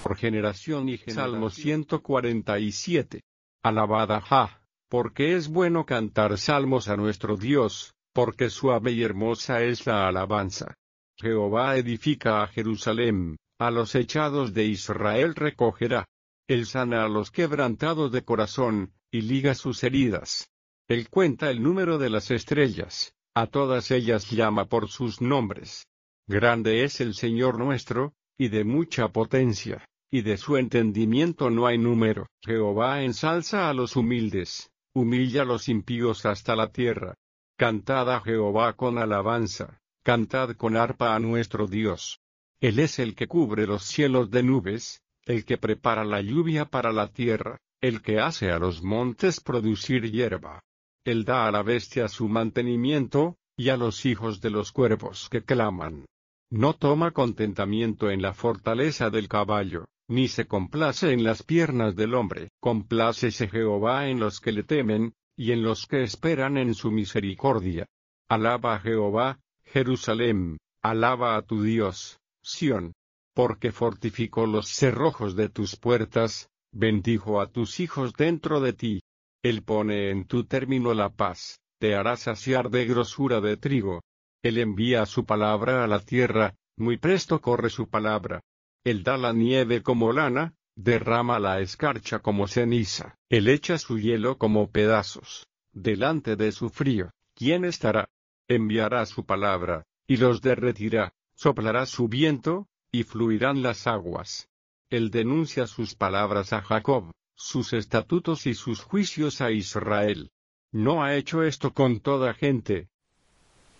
por generación y generación. Salmo 147. Alabad a Jah, porque es bueno cantar salmos a nuestro Dios, porque suave y hermosa es la alabanza. Jehová edifica a Jerusalén, a los echados de Israel recogerá. Él sana a los quebrantados de corazón, y liga sus heridas. Él cuenta el número de las estrellas, a todas ellas llama por sus nombres. Grande es el Señor nuestro, y de mucha potencia, y de su entendimiento no hay número. Jehová ensalza a los humildes, humilla a los impíos hasta la tierra. Cantad a Jehová con alabanza, cantad con arpa a nuestro Dios. Él es el que cubre los cielos de nubes, el que prepara la lluvia para la tierra, el que hace a los montes producir hierba. Él da a la bestia su mantenimiento, y a los hijos de los cuervos que claman. No toma contentamiento en la fortaleza del caballo, ni se complace en las piernas del hombre. Complácese Jehová en los que le temen, y en los que esperan en su misericordia. Alaba a Jehová, Jerusalén, alaba a tu Dios, Sión. Porque fortificó los cerrojos de tus puertas, bendijo a tus hijos dentro de ti. Él pone en tu término la paz, te hará saciar de grosura de trigo. Él envía su palabra a la tierra, muy presto corre su palabra. Él da la nieve como lana, derrama la escarcha como ceniza. Él echa su hielo como pedazos. Delante de su frío, ¿quién estará? Enviará su palabra, y los derretirá. Soplará su viento, y fluirán las aguas. Él denuncia sus palabras a Jacob, sus estatutos y sus juicios a Israel. No ha hecho esto con toda gente,